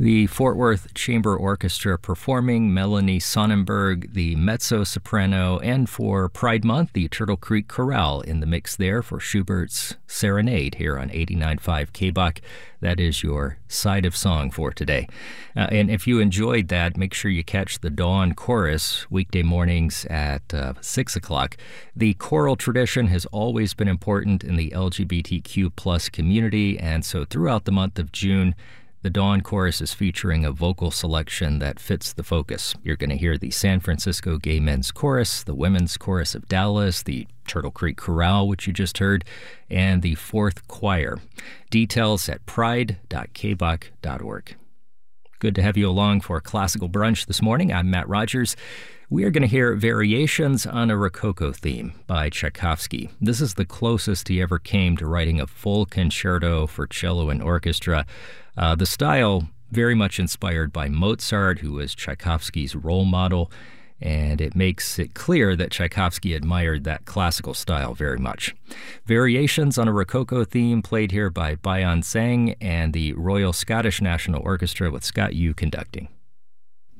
The Fort Worth Chamber Orchestra performing Melanie Sonnenberg, the mezzo-soprano, and for Pride Month, the Turtle Creek Chorale in the mix there for Schubert's Serenade here on 89.5 KBOK. That is your side of song for today. And if you enjoyed that, make sure you catch the Dawn Chorus weekday mornings at 6 o'clock. The choral tradition has always been important in the LGBTQ plus community, and so throughout the month of June, the Dawn Chorus is featuring a vocal selection that fits the focus. You're going to hear the San Francisco Gay Men's Chorus, the Women's Chorus of Dallas, the Turtle Creek Chorale, which you just heard, and the Fourth Choir. Details at pride.kbok.org. Good to have you along for Classical Brunch this morning. I'm Matt Rogers. We are going to hear Variations on a Rococo Theme by Tchaikovsky. This is the closest he ever came to writing a full concerto for cello and orchestra. The style very much inspired by Mozart, who was Tchaikovsky's role model, and it makes it clear that Tchaikovsky admired that classical style very much. Variations on a Rococo Theme played here by Bayan Zhang and the Royal Scottish National Orchestra with Scott Yu conducting.